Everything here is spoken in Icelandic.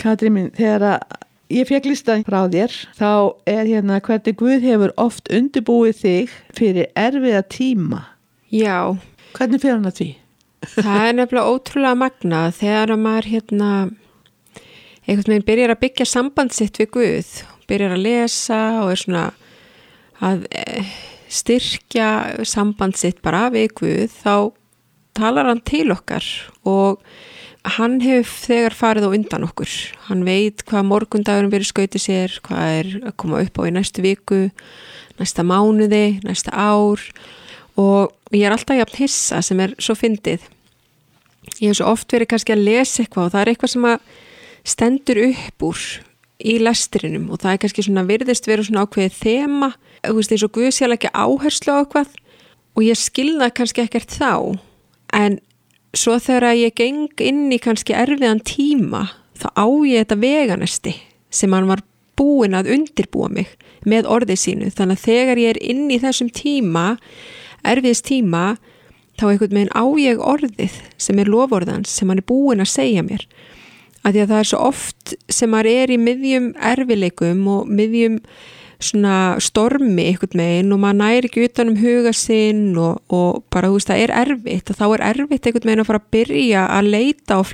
Katrín mín, þegar að ég fékk listan frá þér, þá hérna hvernig Guð hefur oft undirbúið þig fyrir erfiða tíma. Já. Hvernig fer hann að því? Það nefnilega ótrúlega magnað þegar maður einhvern veginn byrjar að byggja samband sitt við Guð, byrjar að lesa og svona að styrkja samband sitt bara við Guð, þá talar hann til okkar og hann hefur þegar farið á undan okkur. Hann veit hvað morgundagurinn verið skautið sér, hvað að koma upp á í næstu viku, næsta mánuði, næsta ár og ég alltaf jafn hissa sem svo fyndið. Ég hef svo oft verið kannski að lesa eitthvað og það eitthvað sem að stendur upp úr í lestrinum og það kannski svona virðist vera svona ákveðið þema, þú veist eins og Guð sé ekki áherslu á eitthvað og ég skilða kannski ekkert þá, en svo þegar ég geng inn í kannski erfiðan tíma, þá á ég þetta veganesti sem hann var búinn að undirbúa mig með orðið sínu. Þannig að þegar ég inn í þessum tíma, erfiðs tíma, þá einhvern veginn á ég orðið sem loforðans, sem hann búinn að segja mér. Af því að það svo oft sem maður í miðjum erfileikum og miðjum svona stormi einhvern veginn og maður næri ekki utan huga sinn og bara þú veist það erfitt og þá erfitt einhvern veginn að fara að byrja að leita og